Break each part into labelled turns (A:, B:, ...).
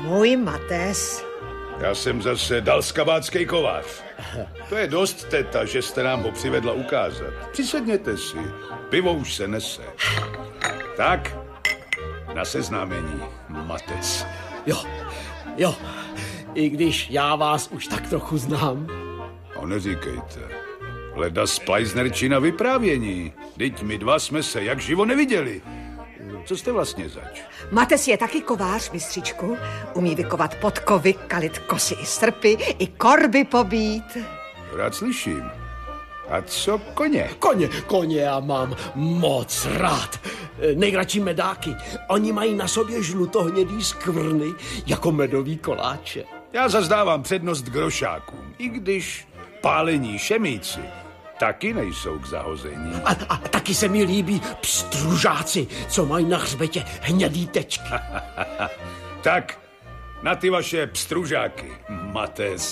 A: Můj Mates.
B: Já jsem zase dalskabácký kovář. To je dost, teta, že jste nám ho přivedla ukázat. Přisedněte si, pivo už se nese. Tak, na seznámení, Mates.
C: Jo, i když já vás už tak trochu znám.
B: Neříkejte. Leda splajznerči na vyprávění. Vždyť my dva jsme se jak živo neviděli. Co jste vlastně zač?
A: Mates je taky kovář, mistřičku. Umí vykovat podkovy, kalit kosy i srpy, i korby pobít.
B: Rád slyším. A co koně?
C: Koně já mám moc rád. Nejradši medáky. Oni mají na sobě žlutohnědý skvrny jako medový koláče.
B: Já zazdávám přednost grošákům, i když pálení šemíci taky nejsou k zahození.
C: A taky se mi líbí pstružáci, co mají na hřbetě hnědý tečky.
B: Tak, na ty vaše pstružáky, Mates.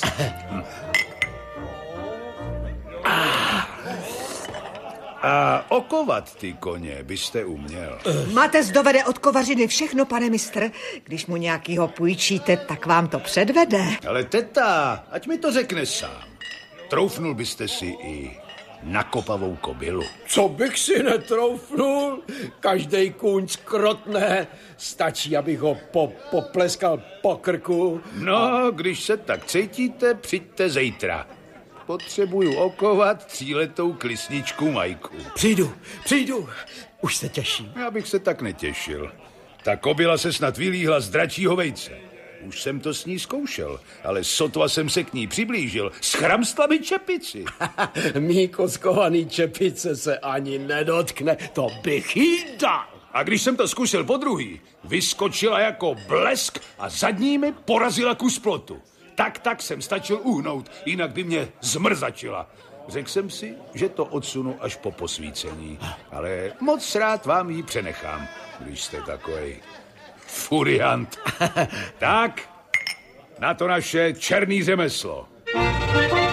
B: A okovat ty koně byste uměl.
A: Mates dovede od kovařiny všechno, pane mistr. Když mu nějakýho půjčíte, tak vám to předvede.
B: Ale teta, ať mi to řekne sám. Troufnul byste si i na kopavou kobylu.
C: Co bych si netroufnul? Každej kůň skrotne. Stačí, abych ho popleskal po krku.
B: No, když se tak cítíte, přijďte zítra. Potřebuju okovat 3letou klisničku Majku.
C: Přijdu. Už se těším.
B: Já bych se tak netěšil. Ta kobyla se snad vylíhla z dračího vejce. Už jsem to s ní zkoušel, ale sotva jsem se k ní přiblížil. Schramstla mi čepici.
C: Mý kockovaný čepice se ani nedotkne, to bych jí dal.
B: A když jsem to zkusil podruhý, vyskočila jako blesk a zadními porazila kus plotu. Tak jsem stačil uhnout, jinak by mě zmrzačila. Řekl jsem si, že to odsunu až po posvícení. Ale moc rád vám ji přenechám, když jste takovej furiant. Tak, na to naše černý řemeslo.